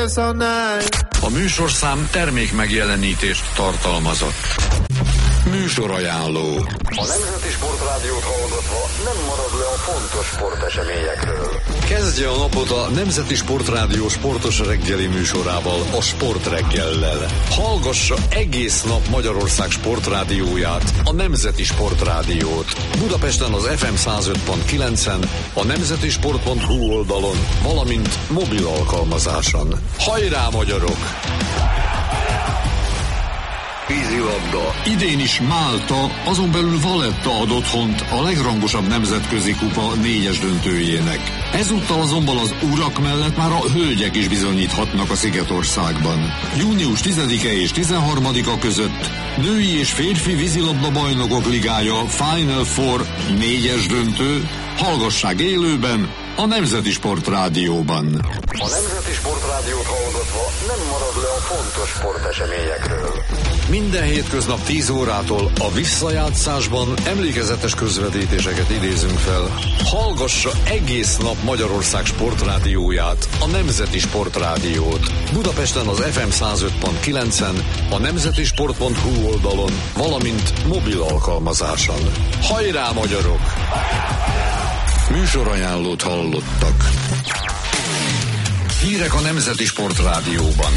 feels so nice. A műsorszám termék megjelenítést tartalmazott. Műsorajánló. A Nemzeti Sportrádiót hallgatva nem marad le a fontos sporteseményekről. Kezdje a napot a Nemzeti Sportrádió sportos reggeli műsorával, a Sportreggellel. Hallgassa egész nap Magyarország sportrádióját, a Nemzeti Sportrádiót. Budapesten az FM 105.9-en, a nemzetisport.hu oldalon, valamint mobil alkalmazáson. Hajrá, magyarok! Vízilabda. Idén is Málta, azon belül Valletta ad otthont a legrangosabb nemzetközi kupa 4-es döntőjének. Ezúttal azonban az urak mellett már a hölgyek is bizonyíthatnak a Szigetországban. Június 10-e és 13-a között női és férfi vízilabda bajnokok ligája Final Four 4-es döntő. Hallgassák élőben a Nemzeti Sportrádióban. A Nemzeti Sportrádiót hallgatva nem marad le a fontos sporteseményekről. Minden hétköznap 10 órától a visszajátszásban emlékezetes közvetítéseket idézünk fel. Hallgassa egész nap Magyarország sportrádióját, a Nemzeti Sportrádiót. Budapesten az FM 105.9-en, a nemzetisport.hu oldalon, valamint mobil alkalmazáson. Hajrá, magyarok! Műsorajánlót hallottak. Hírek a Nemzeti Sportrádióban.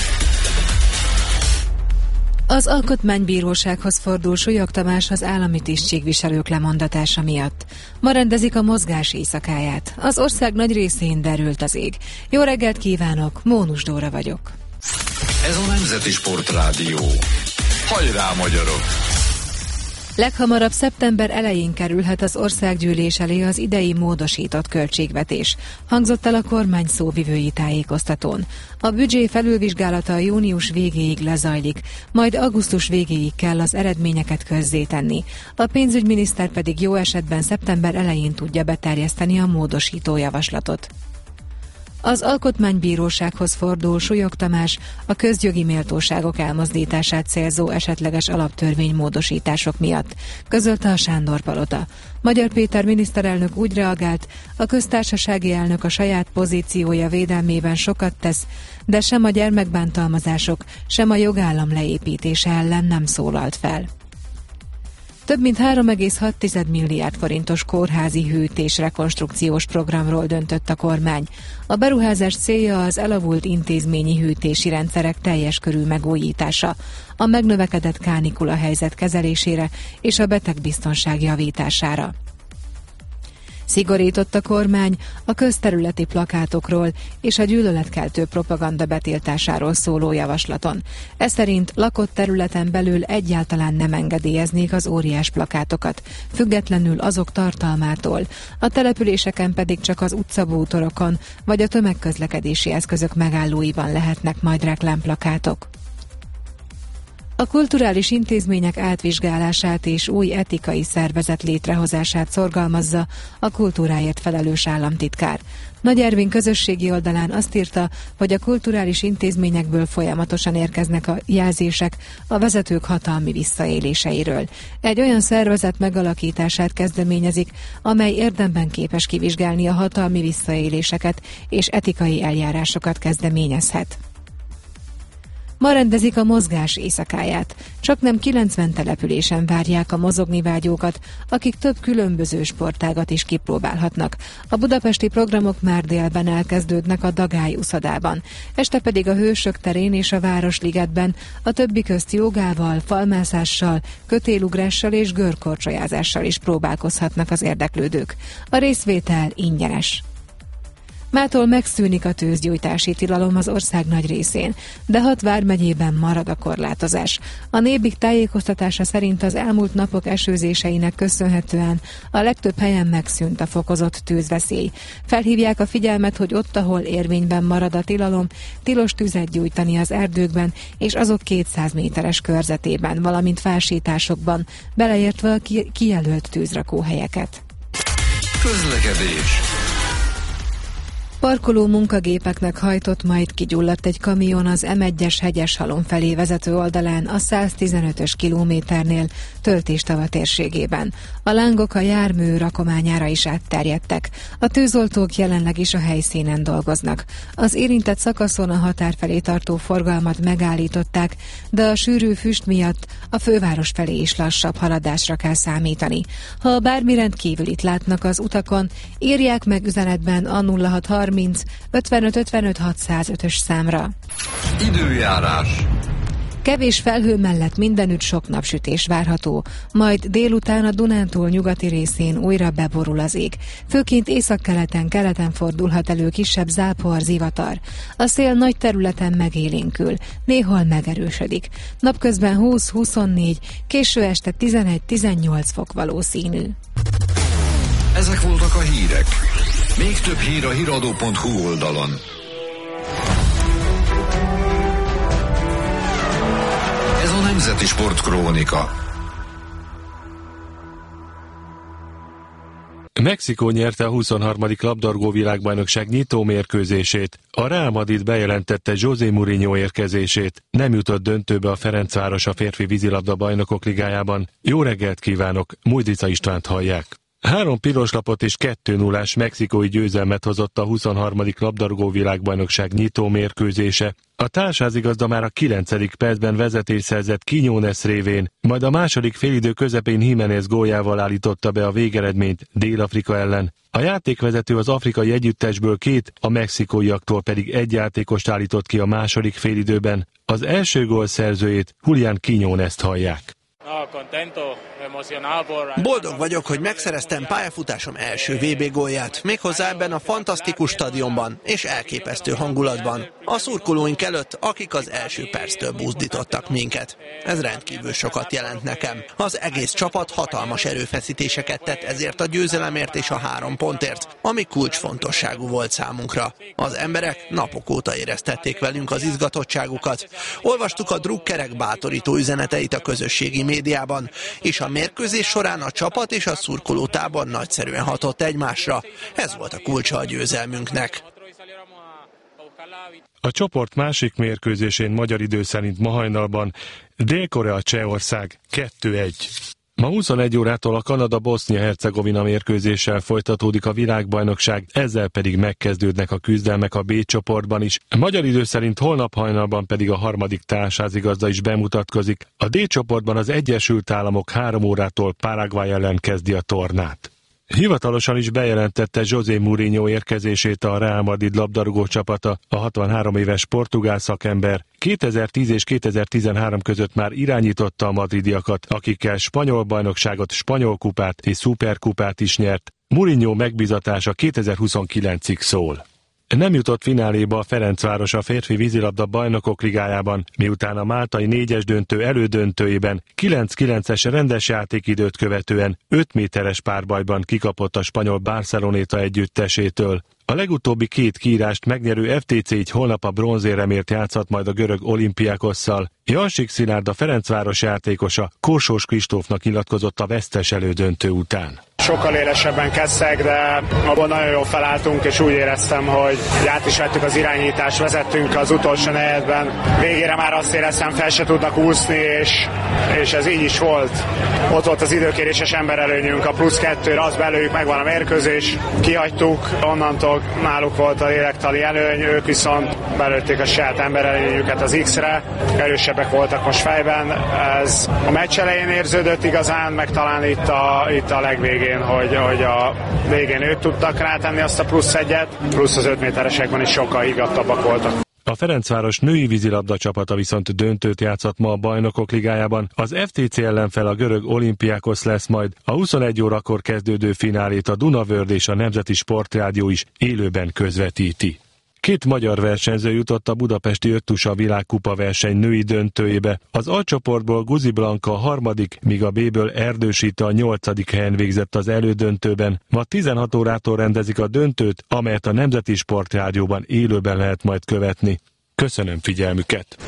Az Alkotmánybírósághoz fordul Súlyog Tamás az állami tisztségviselők lemondatása miatt. Ma rendezik a mozgás éjszakáját. Az ország nagy részén derült az ég. Jó reggelt kívánok, Mónus Dóra vagyok. Ez a Nemzeti Sportrádió. Hajrá, magyarok! Leghamarabb szeptember elején kerülhet az országgyűlés elé az idei módosított költségvetés, hangzott el a kormány szóvivői tájékoztatón. A büdzsé felülvizsgálata június végéig lezajlik, majd augusztus végéig kell az eredményeket közzétenni. A pénzügyminiszter pedig jó esetben szeptember elején tudja beterjeszteni a módosító javaslatot. Az Alkotmánybírósághoz fordul Súlyog Tamás a közjogi méltóságok elmozdítását célzó esetleges alaptörvénymódosítások miatt, közölte a Sándor-palota. Magyar Péter miniszterelnök úgy reagált, a köztársasági elnök a saját pozíciója védelmében sokat tesz, de sem a gyermekbántalmazások, sem a jogállam leépítése ellen nem szólalt fel. Több mint 3,6 milliárd forintos kórházi hűtés rekonstrukciós programról döntött a kormány. A beruházás célja az elavult intézményi hűtési rendszerek teljes körű megújítása, a megnövekedett kánikula helyzet kezelésére és a betegbiztonság javítására. Szigorított a kormány a közterületi plakátokról és a gyűlöletkeltő propaganda betiltásáról szóló javaslaton. Ez szerint lakott területen belül egyáltalán nem engedélyeznék az óriás plakátokat, függetlenül azok tartalmától. A településeken pedig csak az utcabútorokon vagy a tömegközlekedési eszközök megállóiban lehetnek majd reklámplakátok. A kulturális intézmények átvizsgálását és új etikai szervezet létrehozását szorgalmazza a kultúráért felelős államtitkár. Nagy Ervin közösségi oldalán azt írta, hogy a kulturális intézményekből folyamatosan érkeznek a jelzések a vezetők hatalmi visszaéléseiről. Egy olyan szervezet megalakítását kezdeményezik, amely érdemben képes kivizsgálni a hatalmi visszaéléseket és etikai eljárásokat kezdeményezhet. Ma rendezik a mozgás éjszakáját. Csaknem 90 településen várják a mozogni vágyókat, akik több különböző sportágat is kipróbálhatnak. A budapesti programok már délben elkezdődnek a Dagály uszodában. Este pedig a Hősök terén és a Városligetben a többi közt jogával, falmászással, kötélugrással és görkorcsolyázással is próbálkozhatnak az érdeklődők. A részvétel ingyenes. Mától megszűnik a tőzsgyújtási tilalom az ország nagy részén, de 6 vármegyében marad a korlátozás. A Nébik tájékoztatása szerint az elmúlt napok esőzéseinek köszönhetően a legtöbb helyen megszűnt a fokozott tűzveszély. Felhívják a figyelmet, hogy ott, ahol érvényben marad a tilalom, tilos tüzet gyújtani az erdőkben és azok 200 méteres körzetében, valamint fásításokban, beleértve a kijelölt tűzrakóhelyeket. Közlekedés. Parkoló munkagépeknek hajtott, majd kigyulladt egy kamion az M1-es Hegyeshalom felé vezető oldalán a 115-ös kilométernél, Töltéstava térségében. A lángok a jármű rakományára is átterjedtek. A tűzoltók jelenleg is a helyszínen dolgoznak. Az érintett szakaszon a határ felé tartó forgalmat megállították, de a sűrű füst miatt a főváros felé is lassabb haladásra kell számítani. Ha bármi rendkívülit látnak az utakon, írják meg üzenetben a 0630 55 55 605-ös számra. Időjárás. Kevés felhő mellett mindenütt sok napsütés várható, majd délután a Dunántúl nyugati részén újra beborul az ég. Főként északkeleten fordulhat elő kisebb zápor, zivatar. A szél nagy területen megélénkül, néhol megerősödik. Napközben 20-24, késő este 11-18 fok valószínű. Ezek voltak a hírek. Még több hír a hiradó.hu oldalon. Ez a Nemzeti Sportkrónika. Mexikó nyerte a 23. labdarúgó világbajnokság nyitó mérkőzését. A Real Madrid bejelentette José Mourinho érkezését. Nem jutott döntőbe a Ferencváros a férfi vízilabda bajnokok ligájában. Jó reggelt kívánok, Mújdica Istvánt hallják. 3 piros lapot és 2-0-ás mexikói győzelmet hozott a 23. labdarúgó világbajnokság nyitó mérkőzése. A társházigazda már a 9. percben vezetést szerzett Quiñones révén, majd a második félidő közepén Jiménez góljával állította be a végeredményt Dél-Afrika ellen. A játékvezető az afrikai együttesből 2, a mexikóiaktól pedig 1 játékost állított ki a második félidőben. Az első gól szerzőjét, Julián Quiñones-t hallják. Boldog vagyok, hogy megszereztem pályafutásom első VB gólját, méghozzá ebben a fantasztikus stadionban és elképesztő hangulatban. A szurkolóink előtt, akik az első perctől buzdítottak minket. Ez rendkívül sokat jelent nekem. Az egész csapat hatalmas erőfeszítéseket tett ezért a győzelemért és a 3 pontért, ami kulcsfontosságú volt számunkra. Az emberek napok óta éreztették velünk az izgatottságukat. Olvastuk a drukkerek bátorító üzeneteit a közösségi médiában, és a mérkőzés során a csapat és a szurkolótábor nagyszerűen hatott egymásra. Ez volt a kulcsa a győzelmünknek. A csoport másik mérkőzésén magyar idő szerint ma hajnalban Dél-Korea Csehország 2-1. Ma 21 órától a Kanada-Bosznia-Hercegovina mérkőzéssel folytatódik a világbajnokság, ezzel pedig megkezdődnek a küzdelmek a B csoportban is. Magyar idő szerint holnap hajnalban pedig a 3. társházigazda is bemutatkozik. A D csoportban az Egyesült Államok 3 órától Paraguay ellen kezdi a tornát. Hivatalosan is bejelentette José Mourinho érkezését a Real Madrid labdarúgó csapata. A 63 éves portugál szakember 2010 és 2013 között már irányította a madridiakat, akikkel spanyol bajnokságot, spanyol kupát és szuperkupát is nyert. Mourinho megbízatása 2029-ig szól. Nem jutott fináléba a Ferencváros a férfi vízilabda bajnokok ligájában, miután a máltai 4-es döntő elődöntőjében 9-9-es rendes játékidőt követően 5 méteres párbajban kikapott a spanyol Barceloneta együttesétől. A legutóbbi 2 kiírást megnyerő FTC így holnap a bronzéremért játszhat majd a görög Olimpiakosszal. Jansik Szilárd, a Ferencváros játékosa, Korsós Kristófnak nyilatkozott a vesztes elődöntő után. Sokkal élesebben kezdtek, de abban nagyon jól felálltunk, és úgy éreztem, hogy át is vettük az irányítást, vezettünk az utolsó negyedben. Végére már azt éreztem, fel se tudnak úszni, és ez így is volt. Ott volt az időkéréses emberelőnyünk, a +2-re, az belőjük, megvan a mérkőzés, kihagytuk, onnantól náluk volt a lélektali előny, ők viszont belőtték a saját emberelőnyüket az X-re, erősebbek voltak most fejben. Ez a meccs elején érződött igazán, meg talán itt a legvégén, hogy a végén ők tudtak rátenni azt a +1-et, plusz az 5 méteresekben is sokkal higgadtabbak voltak. A Ferencváros női vízilabda csapata viszont döntőt játszott ma a Bajnokok Ligájában. Az FTC ellenfel a görög Olimpiakos lesz majd. A 21 órakor kezdődő finálét a Dunavörd és a Nemzeti Sportrádió is élőben közvetíti. 2 magyar versenyző jutott a budapesti öttusa világkupa verseny női döntőjébe. Az A csoportból Guzi Blanka a 3., míg a B-ből Erdős Rita a 8. helyen végzett az elődöntőben. Ma 16 órától rendezik a döntőt, amelyet a Nemzeti Sportrádióban élőben lehet majd követni. Köszönöm figyelmüket!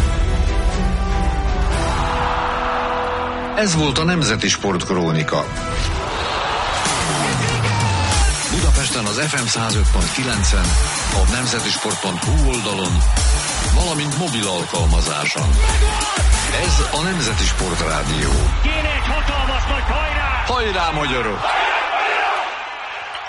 Ez volt a Nemzeti Sportkrónika. Budapesten Budapesten az FM 105.9-en, a nemzetisport.hu oldalon, valamint mobil alkalmazáson. Ez a Nemzeti Sport Rádió. Kéne egy hatalmas nagy hajrá! Hajrá, magyarok!